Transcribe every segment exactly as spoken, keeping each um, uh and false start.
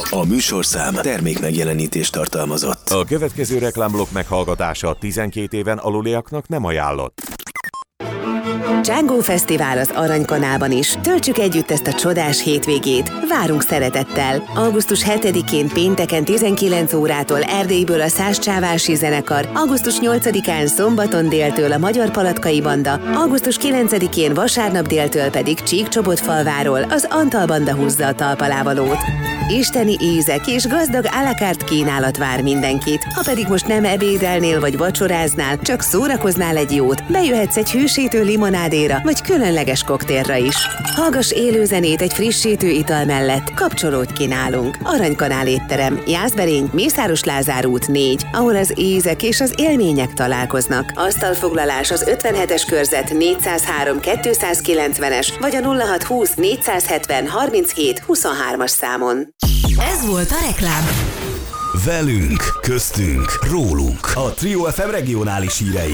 A műsorszám termék megjelenítést tartalmazott. A következő reklámblokk meghallgatása tizenkét éven aluliaknak nem ajánlott. Django Fesztivál az Aranykanálban is. Töltsük együtt ezt a csodás hétvégét. Várunk szeretettel. augusztus hetedikén pénteken tizenkilenc órától Erdélyből a Szász Csávási Zenekar, augusztus nyolcadikán szombaton déltől a Magyar Palatkai Banda, augusztus kilencedikén vasárnap déltől pedig Csíkcsobotfalváról az Antal Banda húzza a talpalávalót. Isteni ízek és gazdag à la carte kínálat vár mindenkit. Ha pedig most nem ebédelnél vagy vacsoráznál, csak szórakoznál egy jót, bejöhetsz egy hősítő limonádéra vagy különleges koktélra is. Hallgass élőzenét egy frissítő ital mellett, kapcsolódj ki nálunk. Aranykanál étterem, Jászberény, Mészáros Lázár út négy, ahol az ízek és az élmények találkoznak. Asztalfoglalás az ötvenhetes körzet négyszázhárom kétszázkilencvenes vagy a nulla hatszázhúsz négyszázhetven harminchét huszonhármas számon. Ez volt a reklám. Velünk, köztünk, rólunk. A Trio ef em regionális hírei.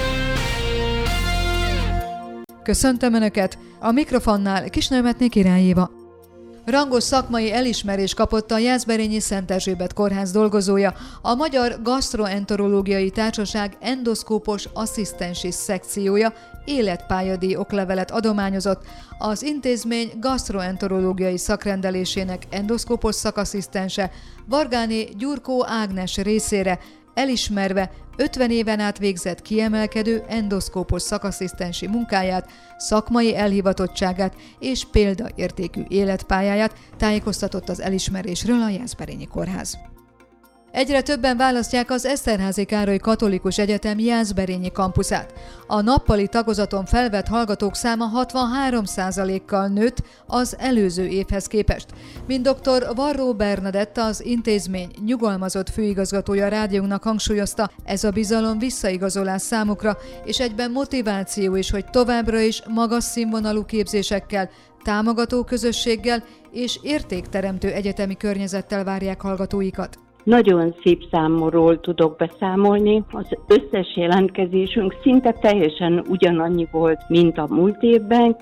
Köszöntöm Önöket! A mikrofonnál Kisnőmetné Király Éva. Rangos szakmai elismerést kapott a Jászberényi Szent Erzsébet kórház dolgozója, a Magyar Gasztroenterológiai Társaság endoszkópos asszisztensi szekciója életpályadíj oklevelet adományozott. Az intézmény gasztroenterológiai szakrendelésének endoszkópos szakasszisztense Vargáné Gyurkó Ágnes részére, elismerve ötven éven át végzett kiemelkedő endoszkópos szakasszisztensi munkáját, szakmai elhivatottságát és példaértékű életpályáját, tájékoztatott az elismerésről a Jászberényi Kórház. Egyre többen választják az Eszterházy Károly Katolikus Egyetem Jászberényi kampuszát. A nappali tagozaton felvett hallgatók száma hatvanhárom százalékkal nőtt az előző évhez képest. Mint dr. Varró Bernadett, az intézmény nyugalmazott főigazgatója a rádiónknak hangsúlyozta, ez a bizalom visszaigazolás számukra, és egyben motiváció is, hogy továbbra is magas színvonalú képzésekkel, támogató közösséggel és értékteremtő egyetemi környezettel várják hallgatóikat. Nagyon szép számról tudok beszámolni. Az összes jelentkezésünk szinte teljesen ugyanannyi volt, mint a múlt évben.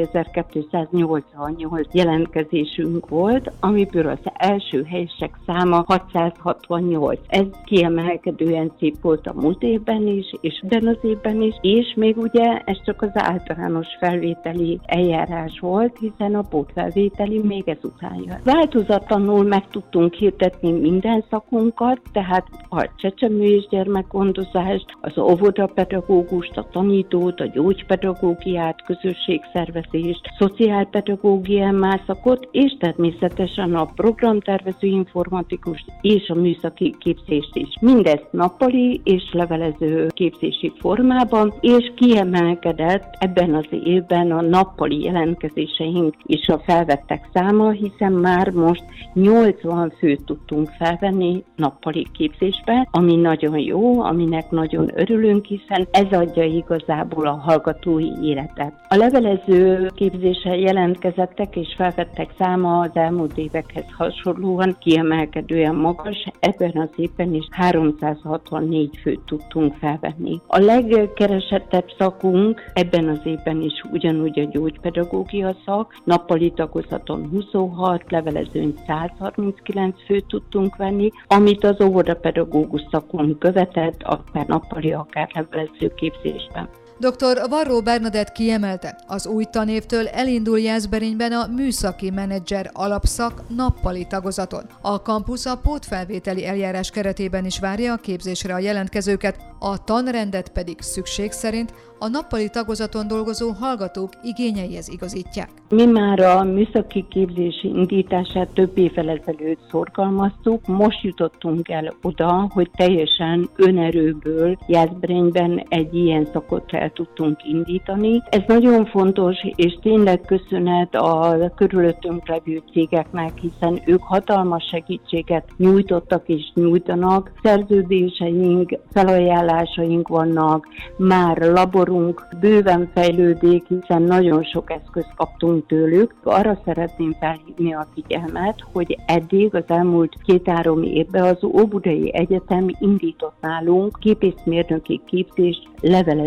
kétezer-kétszáznyolcvannyolc jelentkezésünk volt, amiből az első helyesek száma hatszázhatvannyolc. Ez kiemelkedően szép volt a múlt évben is, és ebben az évben is, és még ugye ez csak az általános felvételi eljárás volt, hiszen a pótfelvételi még ezután jött. Változatlanul meg tudtunk hirdetni minden szakunkat, tehát a csecsemő és gyermekgondozást, az óvodapedagógust, a tanítót, a gyógypedagógiát, közösségszervezést, szociálpedagógiai szakot, és természetesen a programtervező informatikust és a műszaki képzést is. Mindezt nappali és levelező képzési formában, és kiemelkedett ebben az évben a nappali jelentkezéseink és a felvettek száma, hiszen már most nyolcvan főt tudtunk felvenni nappali képzésbe, ami nagyon jó, aminek nagyon örülünk, hiszen ez adja igazából a hallgatói életet. A levelező képzéssel jelentkezettek és felvettek száma az elmúlt évekhez hasonlóan kiemelkedően magas, ebben az évben is háromszázhatvannégy főt tudtunk felvenni. A legkeresettebb szakunk ebben az évben is ugyanúgy a gyógypedagógia szak, nappali tagozaton huszonhat, levelezőn százharminckilenc főt tudtunk venni, amit az óvodapedagógus szakon követett, akár nappali, akár levelező képzésben. doktor Varró Bernadett kiemelte, az új tanévtől elindul Jászberényben a műszaki menedzser alapszak nappali tagozaton. A kampusz a pótfelvételi eljárás keretében is várja a képzésre a jelentkezőket, a tanrendet pedig szükség szerint a nappali tagozaton dolgozó hallgatók igényeihez igazítják. Mi már a műszaki képzés indítását több évvel ezelőtt szorgalmaztuk, most jutottunk el oda, hogy teljesen önerőből Jászberényben egy ilyen szakot el tudtunk indítani. Ez nagyon fontos, és tényleg köszönet a körülöttünk levő cégeknek, hiszen ők hatalmas segítséget nyújtottak és nyújtanak. Szerződéseink, felajánlásaink vannak, már laborunk bőven fejlődik, hiszen nagyon sok eszközt kaptunk tőlük. Arra szeretném felhívni a figyelmet, hogy eddig az elmúlt két-három évben az Óbudai Egyetem indított nálunk képészmérnöki képzést levelező képzést.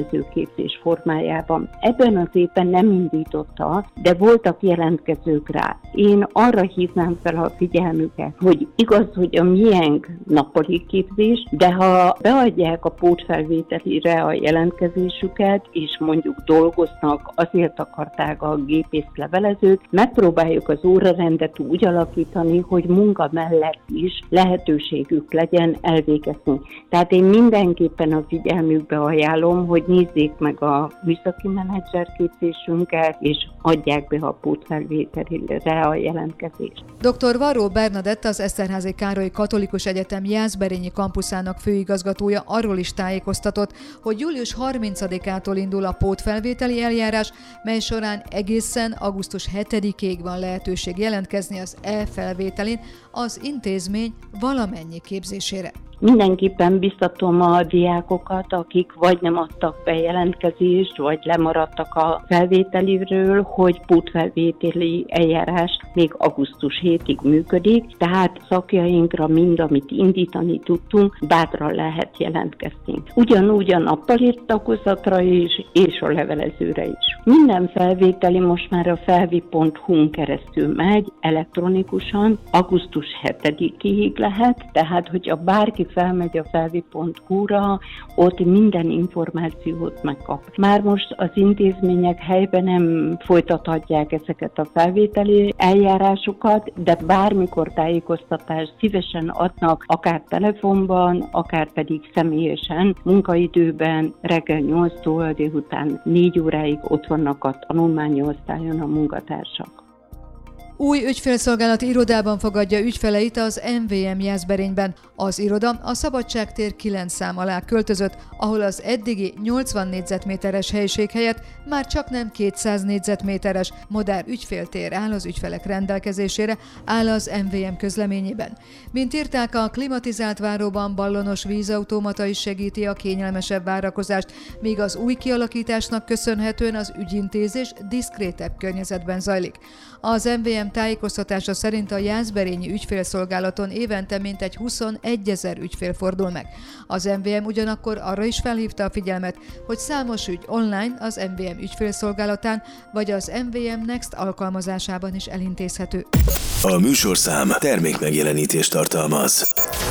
jelzőképzés formájában. Ebben az évben nem indította, de voltak jelentkezők rá. Én arra hívnám fel a figyelmüket, hogy igaz, hogy a miénk nappali képzés, de ha beadják a pótfelvételire a jelentkezésüket, és mondjuk dolgoznak, azért akarták a gépészlevelezőt, megpróbáljuk az órarendet úgy alakítani, hogy munka mellett is lehetőségük legyen elvégezni. Tehát én mindenképpen a figyelmükbe ajánlom, hogy nézzék meg a műszaki menedzserképzésünket, és adják be a pótfelvételire a jelentkezést. doktor Varró Bernadett, az Eszterházy Károly Katolikus Egyetem Jászberényi kampuszának főigazgatója arról is tájékoztatott, hogy július harmincadikától indul a pótfelvételi eljárás, mely során egészen augusztus hetedikéig van lehetőség jelentkezni az e-felvételin az intézmény valamennyi képzésére. Mindenképpen biztatom a diákokat, akik vagy nem adtak be jelentkezést, vagy lemaradtak a felvételiről, hogy pótfelvételi eljárás még augusztus hetedikéig működik, tehát szakjainkra mind, amit indítani tudtunk, bátran lehet jelentkezni. Ugyanúgy a nappali tagozatra is, és a levelezőre is. Minden felvételi most már a felvi pont hu-n keresztül megy, elektronikusan, augusztus hetedikéig lehet, tehát hogyha bárki felmegy a felvi pont hu-ra, ott minden információt megkap. Már most az intézmények helyben nem folytathatják ezeket a felvételi eljárásokat, de bármikor tájékoztatást szívesen adnak, akár telefonban, akár pedig személyesen, munkaidőben, reggel nyolctól délután négy óráig ott vannak a tanulmányi osztályon a munkatársak. Új ügyfélszolgálati irodában fogadja ügyfeleit az em vé em Jászberényben. Az iroda a Szabadságtér kilenc szám alá költözött, ahol az eddigi nyolcvan négyzetméteres helység helyett már csak nem kétszáz négyzetméteres modern ügyféltér áll az ügyfelek rendelkezésére, áll az em vé em közleményében. Mint írták, a klimatizált váróban ballonos vízautomata is segíti a kényelmesebb várakozást, míg az új kialakításnak köszönhetően az ügyintézés diszkrétebb környezetben zajlik. Az em vé em tájékoztatása szerint a jászberényi ügyfélszolgálaton évente mintegy huszonegyezer ügyfél fordul meg. Az em vé em ugyanakkor arra is felhívta a figyelmet, hogy számos ügy online az em vé em ügyfélszolgálatán vagy az em vé em Next alkalmazásában is elintézhető. A műsorszám termékmegjelenítést tartalmaz.